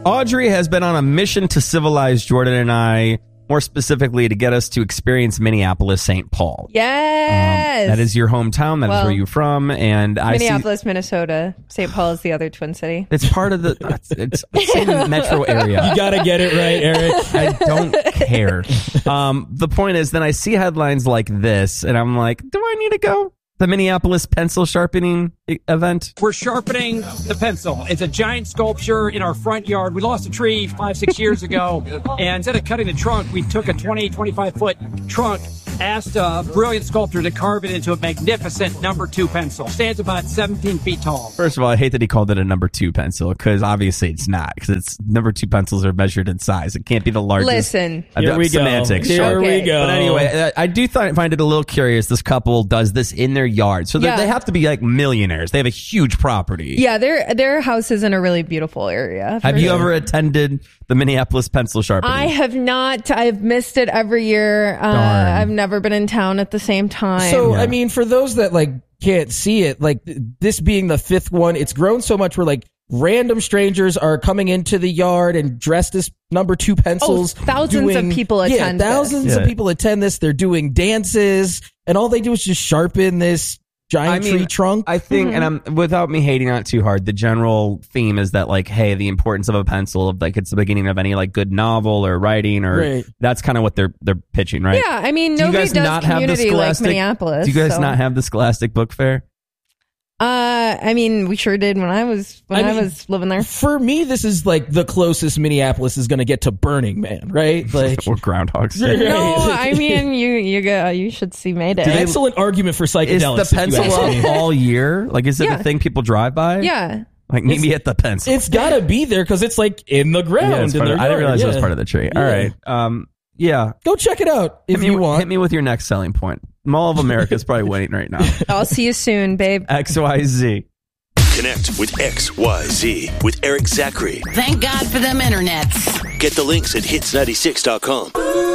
Audrey has been on a mission to civilize Jordan and I, more specifically to get us to experience Minneapolis, St. Paul. Yes. That is your hometown. That is where you're from. And Minneapolis, Minnesota. St. Paul is the other Twin City. It's part of the it's same metro area. You got to get it right, Eric. I don't care. The point is, then I see headlines like this, and I'm like, do I need to go? The Minneapolis pencil sharpening event. We're sharpening the pencil. It's a giant sculpture in our front yard. We lost a tree 5-6 years ago, and instead of cutting the trunk, we took a 25-foot trunk, asked a brilliant sculptor to carve it into a magnificent number 2 pencil. Stands about 17 feet tall. First of all, I hate that he called it a number 2 pencil, because obviously it's not, because it's number 2 pencils are measured in size. It can't be the largest. Listen. Here we semantics. go. Here we go. But anyway, I do find it a little curious. This couple does this in their yard. So they have to be like millionaires. They have a huge property. Yeah, their house is in a really beautiful area. Have you ever attended the Minneapolis pencil sharpening? I have not. I've missed it every year. I've never been in town at the same time. So, I mean, for those that can't see it, this being the 5th one, it's grown so much where random strangers are coming into the yard and dressed as number 2 pencils. Thousands of people attend thousands of people attend this. They're doing dances, and all they do is just sharpen this giant tree trunk. I think, and without me hating on it too hard, the general theme is that hey, the importance of a pencil, it's the beginning of any good novel or writing, or that's kind of what they're pitching, right? Yeah, I mean, nobody does community like Minneapolis. Do you guys not have the Scholastic Book Fair? I mean, we sure did when I was living there. For me, this is the closest Minneapolis is going to get to Burning Man, right? Or Groundhog Day. No, I mean, you should see Mayday. Excellent argument for psychedelics. Is the pencil up all year? Is it the thing people drive by? Yeah. Meet me at the pencil. It's got to be there because it's in the ground. I didn't realize it was part of the tree. All right. Yeah. Go check it out if you want. Hit me with your next selling point. Mall of America is probably winning right now. I'll see you soon, babe. XYZ. Connect with XYZ with Eric Zachary. Thank God for them internets. Get the links at hits96.com.